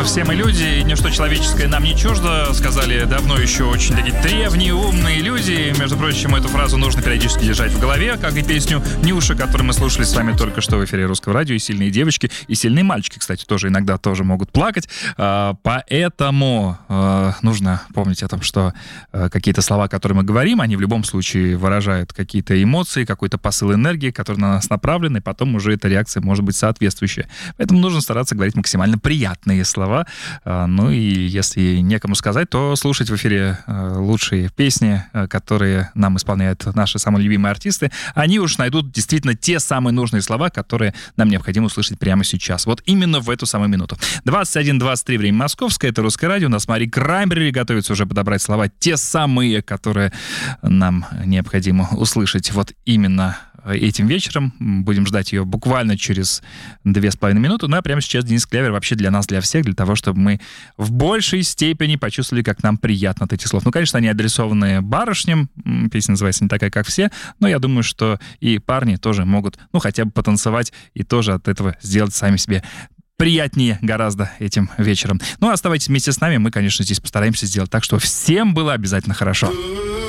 все мы люди, и ничто человеческое нам не чуждо, сказали давно еще очень такие древние, умные люди. Между прочим, эту фразу нужно периодически держать в голове, как и песню Нюши, которую мы слушали с вами только что в эфире Русского радио. И сильные девочки, и сильные мальчики, кстати, тоже иногда тоже могут плакать. Поэтому нужно помнить о том, что какие-то слова, которые мы говорим, они в любом случае выражают какие-то эмоции, какой-то посыл энергии, который на нас направлен, и потом уже эта реакция может быть соответствующая. Поэтому нужно стараться говорить максимально приятные слова. Ну и если некому сказать, то слушать в эфире лучшие песни, которые нам исполняют наши самые любимые артисты. Они уж найдут действительно те самые нужные слова, которые нам необходимо услышать прямо сейчас. Вот именно в эту самую минуту. 21:23, время московское, это Русское радио. У нас Мари Краймбрери готовится уже подобрать слова, те самые, которые нам необходимо услышать вот именно этим вечером. Будем ждать ее буквально через 2,5 минуты. Ну а прямо сейчас Денис Клявер вообще для нас, для всех, для того, чтобы мы в большей степени почувствовали, как нам приятно от этих слов. Ну, конечно, они адресованы барышням. Песня называется «Не такая, как все». Но я думаю, что и парни тоже могут, ну, хотя бы потанцевать и тоже от этого сделать сами себе приятнее гораздо этим вечером. Ну, оставайтесь вместе с нами. Мы, конечно, здесь постараемся сделать так, что всем было обязательно хорошо.